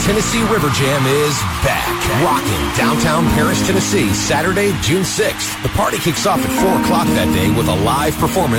Tennessee River Jam is back. Rocking downtown Paris, Tennessee, Saturday, June 6th. The party kicks off at 4 o'clock that day with a live performance